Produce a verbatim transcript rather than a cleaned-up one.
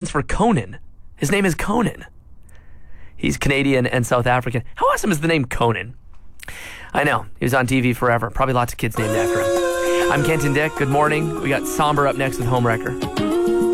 stands for Conan. His name is Conan. He's Canadian and South African. How awesome is the name Conan? I know. He was on T V forever. Probably lots of kids named after him. I'm Kenton Dick. Good morning. We got Somber up next with Homewrecker.